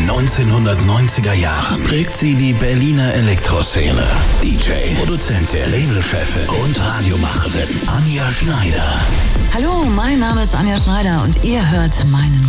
den 1990er Jahren prägt sie die Berliner Elektroszene. DJ, Produzentin, Labelchefin und Radiomacherin Anja Schneider. Hallo, mein Name ist Anja Schneider und ihr hört meinen